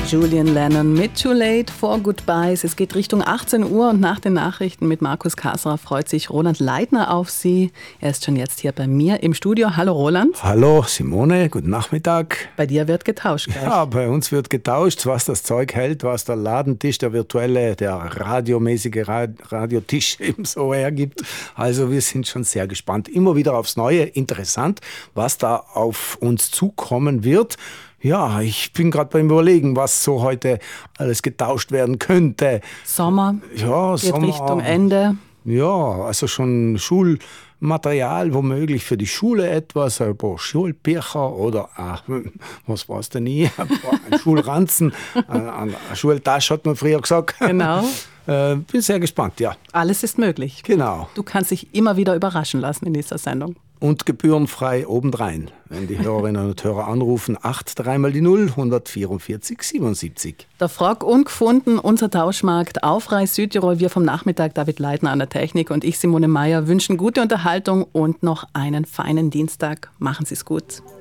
Julian Lennon mit Too Late for Goodbyes. Es geht Richtung 18 Uhr und nach den Nachrichten mit Markus Kasserer freut sich Roland Leitner auf Sie. Er ist schon jetzt hier bei mir im Studio. Hallo Roland. Hallo Simone, guten Nachmittag. Bei dir wird getauscht gleich. Ja, bei uns wird getauscht, was das Zeug hält, was der Ladentisch, der virtuelle, der radiomäßige Radiotisch eben so hergibt. Also wir sind schon sehr gespannt. Immer wieder aufs Neue. Interessant, was da auf uns zukommen wird. Ja, ich bin gerade beim Überlegen, was so heute alles getauscht werden könnte. Sommer, ja, geht Richtung Ende. Ja, also schon Schulmaterial, womöglich für die Schule etwas, ein paar Schulbücher oder, was war es denn nie, ein Schulranzen, eine Schultasche hat man früher gesagt. Genau. Bin sehr gespannt, ja. Alles ist möglich. Genau. Du kannst dich immer wieder überraschen lassen in dieser Sendung. Und gebührenfrei obendrein, wenn die Hörerinnen und Hörer anrufen, 3 mal die 0, 144 77. Der Frock ungefunden, unser Tauschmarkt auf Reis Südtirol. Wir vom Nachmittag, David Leitner an der Technik und ich, Simone Meier, wünschen gute Unterhaltung und noch einen feinen Dienstag. Machen Sie es gut.